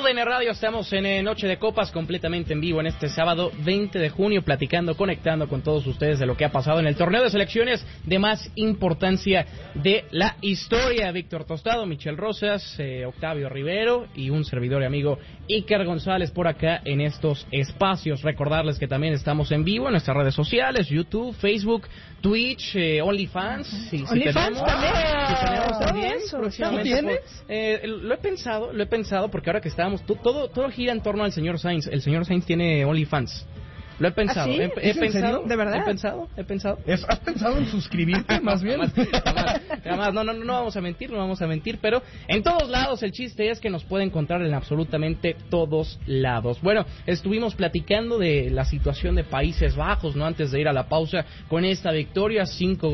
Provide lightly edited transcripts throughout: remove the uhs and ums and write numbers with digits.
TUDN Radio, estamos en Noche de Copas completamente en vivo en este sábado 20 de junio, platicando, conectando con todos ustedes de lo que ha pasado en el torneo de selecciones de más importancia de la historia. Víctor Tostado, Michel Rosas, Octavio Rivero y un servidor y amigo Iker González por acá en estos espacios. Recordarles que también estamos en vivo en nuestras redes sociales, YouTube, Facebook, Twitch, OnlyFans. OnlyFans también. ¿Lo tienes? Lo he pensado porque ahora que estábamos, todo gira en torno al señor Sainz. El señor Sainz tiene OnlyFans. Lo he pensado. ¿Ah, sí? He pensado. ¿De verdad? He pensado. ¿Has pensado en suscribirte más bien? Jamás. No vamos a mentir, pero en todos lados el chiste es que nos pueden encontrar en absolutamente todos lados. Bueno, estuvimos platicando de la situación de Países Bajos, ¿no? Antes de ir a la pausa con esta victoria,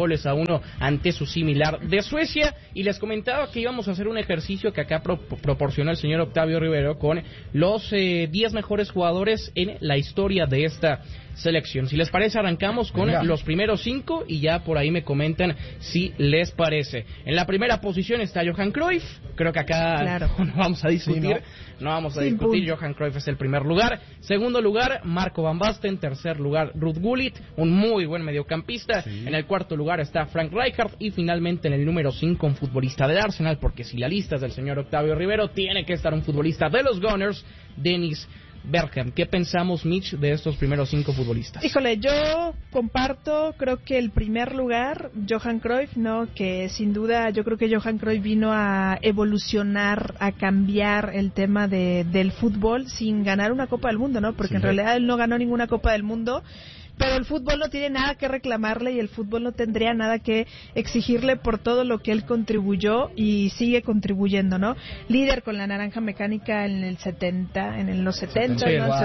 5-1 ante su similar de Suecia, y les comentaba que íbamos a hacer un ejercicio que acá proporcionó el señor Octavio Rivero con los 10 mejores jugadores en la historia de esta selección. Si les parece, arrancamos con los primeros 5 y ya por ahí me comentan si les parece. En la primera posición está Johan Cruyff. Creo que acá no vamos a discutir. No vamos a discutir. Johan Cruyff es el primer lugar. Segundo lugar, Marco Van Basten. Tercer lugar, Ruud Gullit, un muy buen mediocampista. En el cuarto lugar está Frank Rijkaard. Y finalmente en el número 5, un futbolista del Arsenal, porque si la lista es del señor Octavio Rivero, tiene que estar un futbolista de los Gunners, Dennis Bergkamp. ¿Qué pensamos, Mitch, de estos primeros 5 futbolistas? Híjole, yo comparto, creo que el primer lugar, Johan Cruyff, ¿no? Que sin duda yo creo que Johan Cruyff vino a evolucionar, a cambiar el tema del fútbol sin ganar una Copa del Mundo, ¿no? Porque en realidad él no ganó ninguna Copa del Mundo. Pero el fútbol no tiene nada que reclamarle y el fútbol no tendría nada que exigirle por todo lo que él contribuyó y sigue contribuyendo, ¿no? Líder con la naranja mecánica en el 70, en los 70, ¿no? El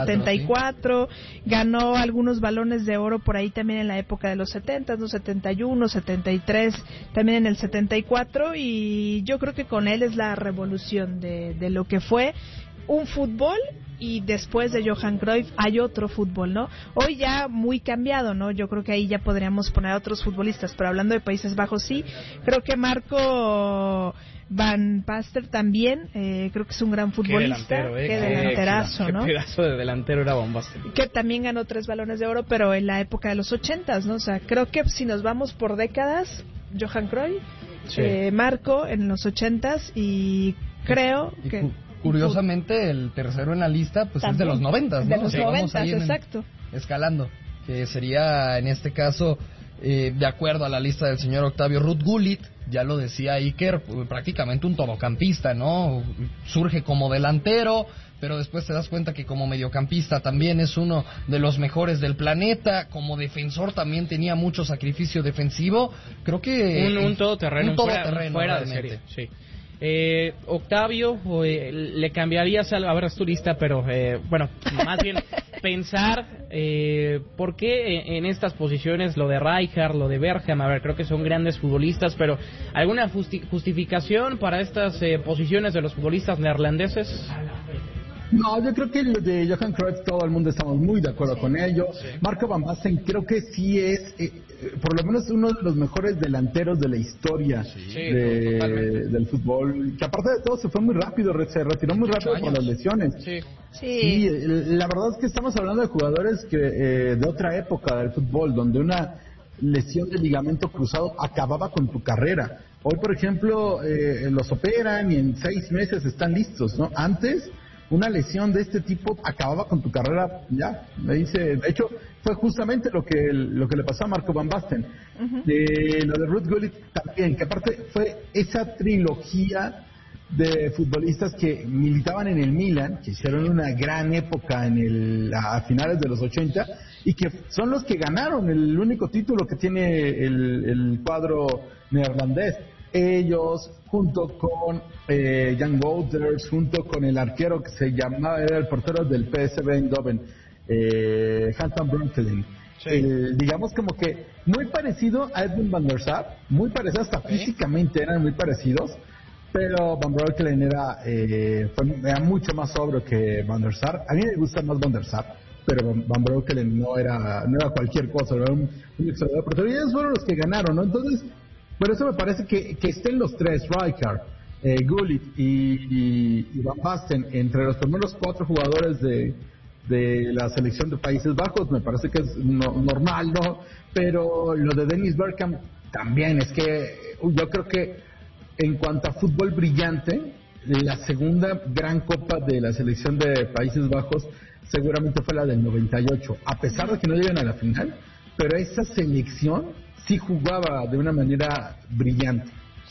74, ganó algunos balones de oro por ahí también en la época de los 70, ¿no? 71, 73, también en el 74, y yo creo que con él es la revolución de lo que fue un fútbol. Y después de Johan Cruyff hay otro fútbol, ¿no? Hoy ya muy cambiado, ¿no? Yo creo que ahí ya podríamos poner a otros futbolistas, pero hablando de Países Bajos, sí, creo que Marco Van Basten también, creo que es un gran futbolista. Qué delanterazo, ¿no? Qué pedazo de delantero era Van Basten. Que también ganó 3 balones de oro, pero en la época de los 80s, ¿no? O sea, creo que si nos vamos por décadas, Johan Cruyff, Marco en los 80s y creo que... Curiosamente, el tercero en la lista pues es de los 90, ¿no? De los 90, exacto. Escalando, que sería en este caso, de acuerdo a la lista del señor Octavio, Ruud Gullit, ya lo decía Iker, prácticamente un todocampista, ¿no? Surge como delantero, pero después te das cuenta que como mediocampista también es uno de los mejores del planeta. Como defensor también tenía mucho sacrificio defensivo. Creo que... Un todoterreno, fuera de realmente. serie, sí. Octavio, le cambiarías a ver, es turista, pero bueno, más bien pensar por qué en estas posiciones lo de Rijkaard, lo de Bergkamp, a ver, creo que son grandes futbolistas, pero ¿alguna justificación para estas posiciones de los futbolistas neerlandeses? No, yo creo que lo de Johan Cruyff todo el mundo estamos muy de acuerdo con ello. Marco Van Basten creo que sí es, por lo menos uno de los mejores delanteros de la historia del fútbol. Que aparte de todo se fue muy rápido, se retiró muy rápido por las lesiones. Sí, la verdad es que estamos hablando de jugadores que de otra época del fútbol, donde una lesión de ligamento cruzado acababa con tu carrera. Hoy, por ejemplo, los operan y en 6 meses están listos, ¿no? Antes una lesión de este tipo acababa con tu carrera, ya, me dice, de hecho, fue justamente lo que le pasó a Marco Van Basten. Lo de Ruud Gullit también, que aparte fue esa trilogía de futbolistas que militaban en el Milan, que hicieron una gran época a finales de los 80, y que son los que ganaron el único título que tiene el cuadro neerlandés. Ellos, junto con Jan Wouters, junto con el arquero que se llamaba, era el portero del PSV Eindhoven, Hans van Breukelen. Digamos como que muy parecido a Edwin van der Sar, muy parecido, hasta físicamente eran muy parecidos, pero Van Breukelen era mucho más sobrio que Van der Sar. A mí me gusta más Van der Sar, pero Van Breukelen no era cualquier cosa, era un extraordinario portero, y ellos fueron los que ganaron, ¿no? Entonces, por eso me parece que estén los tres, Rijkaard, Gullit y Van Basten entre los primeros 4 jugadores de la selección de Países Bajos, me parece que es normal, ¿no? Pero lo de Dennis Bergkamp también, es que yo creo que en cuanto a fútbol brillante, la segunda gran copa de la selección de Países Bajos seguramente fue la del 98, a pesar de que no llegan a la final, pero esa selección sí jugaba de una manera brillante.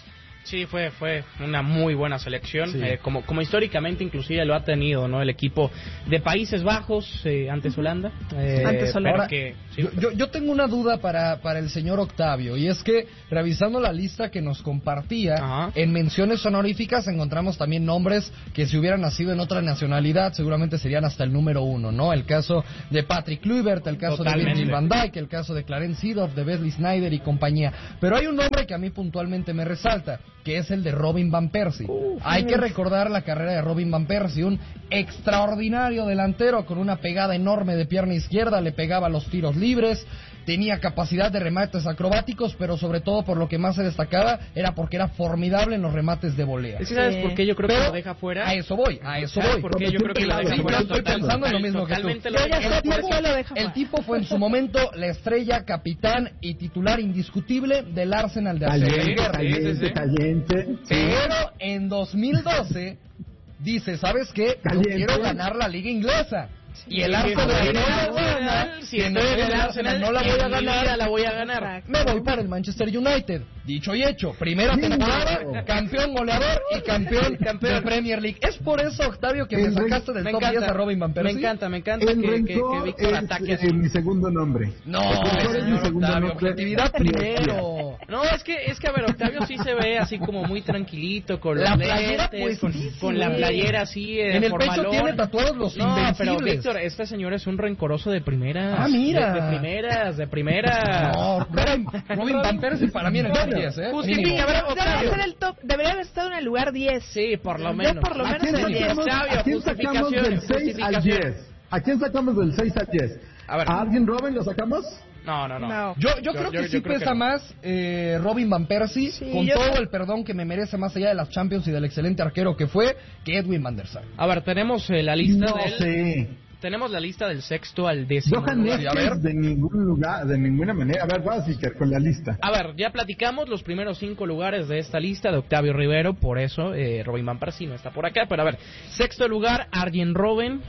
Sí, fue una muy buena selección, sí. Como históricamente inclusive lo ha tenido, ¿no? El equipo de Países Bajos, antes Holanda. Antes Holanda. Ahora que, sí. Yo tengo una duda para el señor Octavio, y es que revisando la lista que nos compartía, Ajá. en menciones honoríficas encontramos también nombres que si hubieran nacido en otra nacionalidad seguramente serían hasta el número 1, ¿no? El caso de Patrick Kluivert, el caso Totalmente. de Virgil van Dijk, el caso de Clarence Seedorf, de Wesley Sneijder y compañía. Pero hay un nombre que a mí puntualmente me resalta, que es el de Robin van Persie. Hay que recordar la carrera de Robin van Persie, un extraordinario delantero con una pegada enorme de pierna izquierda, le pegaba los tiros libres, tenía capacidad de remates acrobáticos, pero sobre todo por lo que más se destacaba era porque era formidable en los remates de volea. ¿Sí sabes por qué yo creo que lo deja fuera? A eso voy. ¿Sabes por qué yo creo que lo deja Sí, fuera? pero estoy pensando en lo mismo que tú. Totalmente Yo ya deja sé por qué lo deja El fuera. tipo fue en su momento la estrella, capitán y titular indiscutible del Arsenal de Arsène Wenger. Caliente. Pero en 2012 dice, ¿sabes qué? Yo Caliente. quiero ganar la liga inglesa. Y el Sí, Arsenal sí, no la gana. si estoy en el Arsenal, no la voy a en mi vida ganar. la voy a ganar. Exacto. Me voy para el Manchester United. Dicho y hecho, primera temporada, campeón goleador y campeón de Premier League. Es por eso, Octavio, que me sacaste del Me top encanta. 10 a Robin van Persie. Me encanta El que rencor Víctor es ataque así. mi segundo nombre. No, El rencor es mi señor segundo Octavio, nombre. objetividad primero. No, es que a ver, Octavio sí se ve así como muy tranquilito, con los La playera lentes, puestísima. con la playera así En el pecho formalón. tiene tatuados los No, pero invencibles. Víctor, este señor es un rencoroso de primeras. Ah, mira. De primeras. No, Robin van Persie para mí en el top 10, ¿eh? Justifica, Mínimo. a ver, Debería Octavio. ser el top, debería haber estado en el lugar 10. Sí, por lo Yo menos. por lo menos quién el 10. sacamos, Octavio, ¿a quién sacamos del 6 al 10? ¿A quién sacamos del 6 al 10? A ver. ¿A alguien Robin lo sacamos? No. No. Yo creo que sí creo pesa no. más Robin van Persie, Sí, con yo todo creo- el perdón que me merece más allá de las Champions y del excelente arquero que fue, que Edwin van der Sar. A ver, tenemos la lista No del. sé. Tenemos la lista del sexto al décimo. Johan lugar. Neeskens de ningún lugar, de ninguna manera. A ver, vas Iker, con la lista. A ver, ya platicamos los primeros 5 lugares de esta lista de Octavio Rivero, por eso Robin van Persie no está por acá, pero a ver, sexto lugar, Arjen Robben,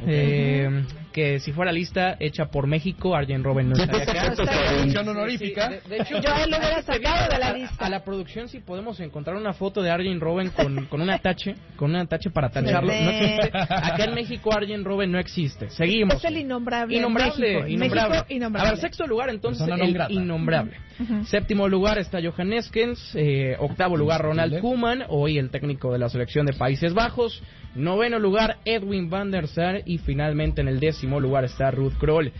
que si fuera lista hecha por México, Arjen Robben no estaría acá. Mención honorífica. De hecho, Yo él lo hubiera hay que pedirle sacado de la lista. A la producción si podemos encontrar una foto de Arjen Robben con un atache para tacharlo. No existe. Acá en México Arjen Robben no existe. Seguimos. Es el innombrable. Innombrable, México, innombrable. A ver, sexto lugar entonces Persona non el grata. innombrable. Séptimo lugar está Johan Neeskens, octavo lugar Ronald Koeman, hoy el técnico de la selección de Países Bajos, noveno lugar Edwin van der Sar y finalmente en el décimo lugar está Ruud Krol.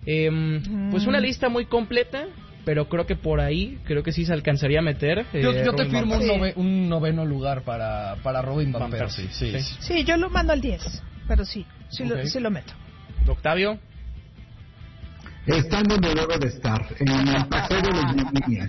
Pues una lista muy completa, pero creo que por ahí, creo que sí se alcanzaría a meter. Yo te Robin firmo van Persie. un noveno lugar para Robin van Van Persie. Persie, Sí. Sí, yo lo mando al 10, pero sí Ok. sí lo meto. Octavio. Está en donde debe de estar, en el paseo de los niños.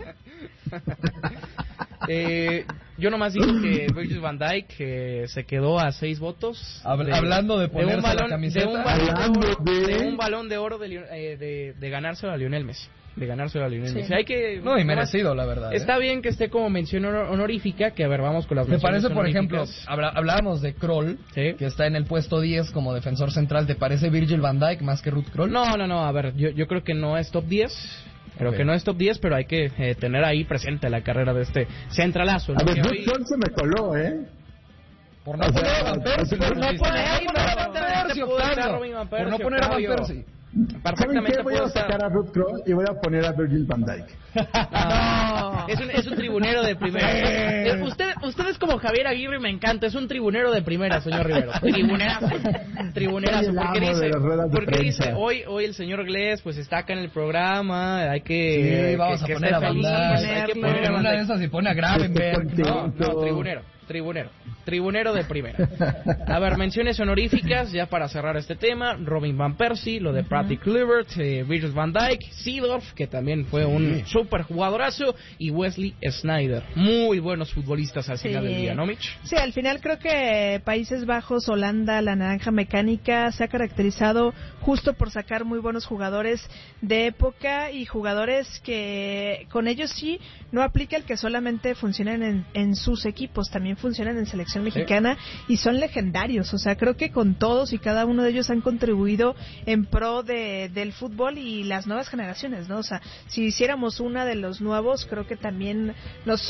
Yo nomás digo que Virgil van Dijk se quedó a 6 votos. Hablando de ponerse la camiseta. De un balón de oro de ganárselo a Lionel Messi. Sí. Hay que, No, y merecido, la verdad. Está bien que esté como mención honorífica, que a ver, vamos con las Me menciones parece, por ejemplo, honoríficas. hablábamos de Kroll, Sí. que está en el puesto 10 como defensor central. ¿Te parece Virgil van Dijk más que Ruud Krol? No, a ver, yo creo que no es top 10. Creo Ok. que no es top 10, pero hay que tener ahí presente la carrera de este centralazo. ¿no? A ver, Que Ruud hoy- Krol se me coló, ¿eh? Por no O poner sea, a Van Persie. por Por no no poner a Van Perfectamente Persie, pudo estar Octavio. Robin Van Por no Persie, poner a Van Octavio. Persie. ¿Saben Perfectamente qué? Voy pudo a estar. sacar a Ruud Krol y voy a poner a Virgil van Dijk. No. Es un tribunero de primera. Usted es como Javier Aguirre, me encanta. Es un tribunero de primera, señor Rivero. Tribunerazo. Soy el Porque amo de las ruedas de porque dice prensa. hoy el señor Glés pues está acá en el programa. Hay que. Sí, vamos a que poner esté a Van feliz, Dijk. hay que poner a En Van una de Dijk. esas se pone a Gravenberg. Estoy No, contento. No, tribunero. tribunero de primera. A ver, menciones honoríficas, ya para cerrar este tema: Robin Van Persie, lo de Patrick Kluivert, Virgil van Dijk, Seedorf, que también fue un súper jugadorazo, y Wesley Sneijder. Muy buenos futbolistas al final del día, ¿no, Mitch? Sí, al final creo que Países Bajos, Holanda, la naranja mecánica, se ha caracterizado justo por sacar muy buenos jugadores de época y jugadores que con ellos sí no aplica el que solamente funcionan en sus equipos, también funcionan en selección mexicana y son legendarios. O sea, creo que con todos y cada uno de ellos han contribuido en pro del fútbol y las nuevas generaciones, ¿no? O sea, si hiciéramos una de los nuevos, creo que también nos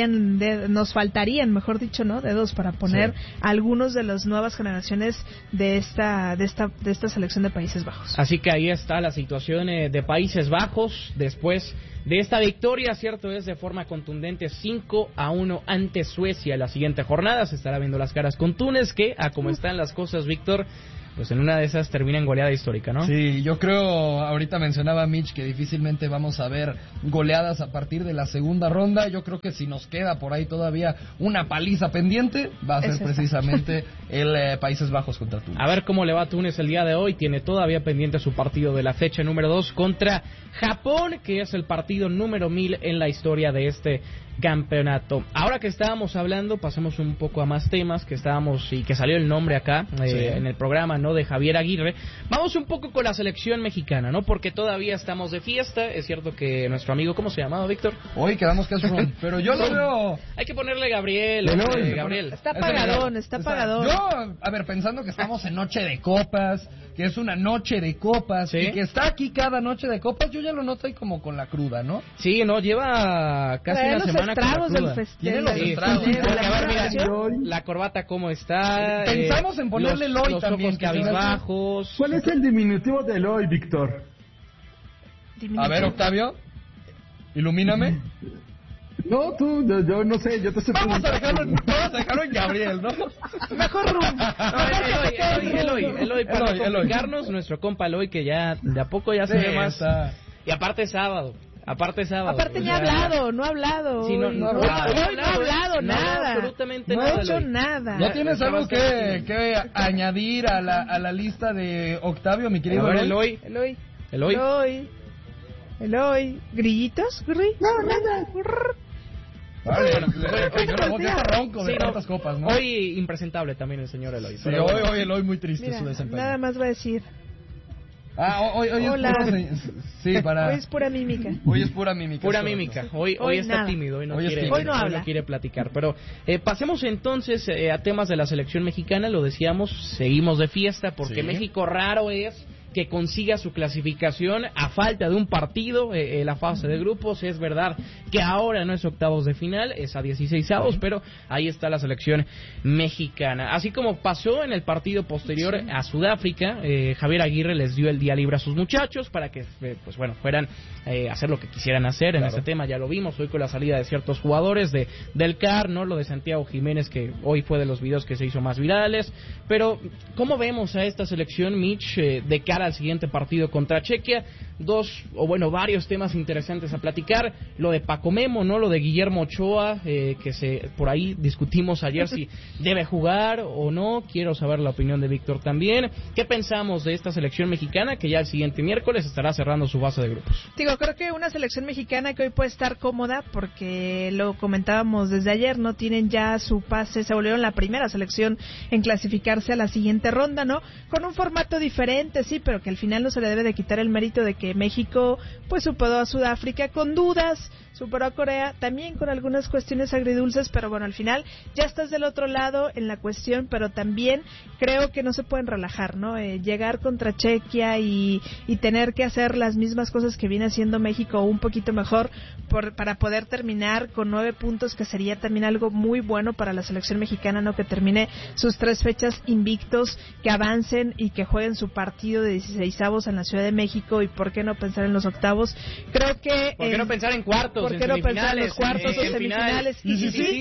faltarían, mejor dicho, ¿no? Dedos para poner algunos de las nuevas generaciones de esta selección de Países Bajos. Así que ahí está la situación de Países Bajos después de esta victoria, cierto es, de forma contundente 5-1 ante Suecia. La siguiente jornada se estará viendo las caras con Túnez, que a como están las cosas, Víctor, pues en una de esas termina en goleada histórica, ¿no? Sí, yo creo, ahorita mencionaba Mitch que difícilmente vamos a ver goleadas a partir de la segunda ronda. Yo creo que si nos queda por ahí todavía una paliza pendiente, va a ser precisamente el Países Bajos contra Túnez. A ver cómo le va a Túnez el día de hoy. Tiene todavía pendiente su partido de la fecha número 2 contra Japón, que es el partido número 1000 en la historia de este campeonato. Ahora que estábamos hablando, pasemos un poco a más temas que estábamos y que salió el nombre acá en el programa, ¿no? De Javier Aguirre. Vamos un poco con la selección mexicana, ¿no? Porque todavía estamos de fiesta. Es cierto que nuestro amigo, ¿cómo se llamaba, Víctor? Hoy quedamos que es Ron, pero yo lo veo. Hay que ponerle Gabriel. Gabriel. Está apagadón. Yo, a ver, pensando que estamos en noche de copas, que es una noche de copas, y que está aquí cada noche de copas, yo ya lo noto ahí como con la cruda, ¿no? Sí, no, lleva casi una semana con la cruda. Tiene los estragos. A ver, mira, la corbata cómo está. Pensamos en ponerle Eloy también. Cabizbajos. ¿Cuál es el diminutivo de Eloy, Víctor? A ver, Octavio, ilumíname. No, tú, yo no sé, yo te estoy Vamos a dejarlo en Gabriel, ¿no? Mejor rumbo. Eloy, para complicarnos, nuestro compa Eloy, que ya de a poco ya se ve más. Y aparte sábado. Aparte ni ha hablado, no ha hablado. Sí, no ha hablado nada. Absolutamente no nada. No ha hecho nada. ¿Ya tienes algo que añadir a la lista de Octavio, mi querido Eloy? ¿Grillitos? No, nada. Vale, ya está ronco de tantas copas, ¿no? Hoy impresentable también el señor Eloy. Sí, hoy Eloy muy triste. Mira, su desempeño. Nada más va a decir. Hoy Hola. Hoy es pura mímica. Hoy es pura mímica. Pura mímica. Hoy está nada. Tímido, hoy no habla. No quiere platicar. Pero pasemos entonces a temas de la selección mexicana. Lo decíamos, seguimos de fiesta porque México raro es que consiga su clasificación a falta de un partido, la fase de grupos. Es verdad que ahora no es octavos de final, es a 16avos, pero ahí está la selección mexicana. Así como pasó en el partido posterior a Sudáfrica, Javier Aguirre les dio el día libre a sus muchachos para que fueran a hacer lo que quisieran hacer en ese tema. Ya lo vimos hoy con la salida de ciertos jugadores del CAR, ¿no? Lo de Santiago Jiménez, que hoy fue de los videos que se hizo más virales. Pero ¿cómo vemos a esta selección, Mitch, de cara al siguiente partido contra Chequia? Varios temas interesantes a platicar. Lo de Paco Memo, ¿no? Lo de Guillermo Ochoa, que por ahí discutimos ayer si debe jugar o no. Quiero saber la opinión de Víctor también. ¿Qué pensamos de esta selección mexicana que ya el siguiente miércoles estará cerrando su fase de grupos? Creo que una selección mexicana que hoy puede estar cómoda porque lo comentábamos desde ayer, no tienen ya su pase, se volvieron la primera selección en clasificarse a la siguiente ronda, ¿no? Con un formato diferente, sí, pero que al final no se le debe de quitar el mérito de que México pues superó a Sudáfrica con dudas, superó a Corea también con algunas cuestiones agridulces, pero bueno, al final ya estás del otro lado en la cuestión, pero también creo que no se pueden relajar, ¿no? Llegar contra Chequia y tener que hacer las mismas cosas que viene haciendo México un poquito mejor para poder terminar con 9 puntos, que sería también algo muy bueno para la selección mexicana, ¿no? Que termine sus 3 fechas invictos, que avancen y que jueguen su partido de 16avos en la Ciudad de México, y por qué no pensar en los octavos. Creo que ¿por qué no pensar en cuartos? ¿Por qué no pensar en los cuartos o semifinales? Y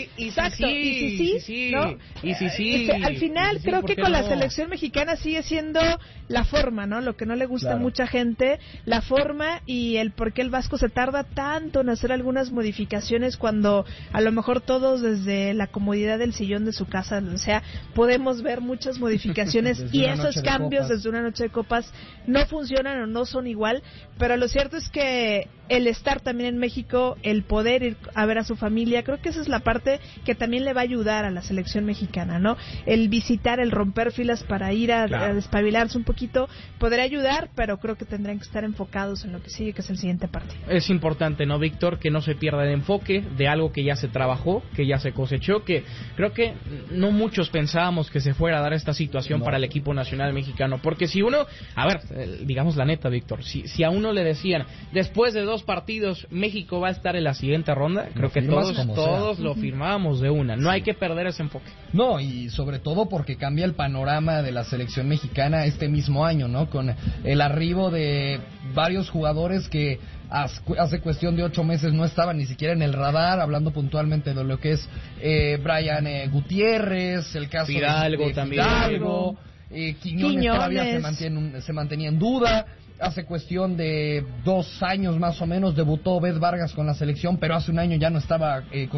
sí, al final creo que con la selección mexicana sigue siendo la forma, ¿no? Lo que no le gusta a mucha gente, la forma, y el por qué el Vasco se tarda tanto en hacer algunas modificaciones cuando a lo mejor todos desde la comodidad del sillón de su casa, o sea, podemos ver muchas modificaciones y esos cambios desde una noche de copas no funcionan o no son igual, pero lo cierto es que el estar también en México, el poder ir a ver a su familia, creo que esa es la parte que también le va a ayudar a la selección mexicana, ¿no? El visitar, el romper filas para ir a despabilarse un poquito, podría ayudar, pero creo que tendrían que estar enfocados en lo que sigue, que es el siguiente partido. Es importante, ¿no, Víctor? Que no se pierda el enfoque de algo que ya se trabajó, que ya se cosechó, que creo que no muchos pensábamos que se fuera a dar esta situación para el equipo nacional mexicano, porque si uno, a ver, digamos la neta, Víctor, si a uno le decían, después de 2 partidos, México va a estar en la siguiente ronda, creo que todos lo firmábamos de una, no hay que perder ese enfoque. No, y sobre todo porque cambia el panorama de la selección mexicana este mismo año, ¿no? Con el arribo de varios jugadores que hace cuestión de 8 meses no estaban ni siquiera en el radar, hablando puntualmente de lo que es Brian Gutiérrez, el caso Fidalgo de también. Fidalgo, Quiñones todavía se mantenía en duda. Hace cuestión de 2 años más o menos debutó Beth Vargas con la selección, pero hace un año ya no estaba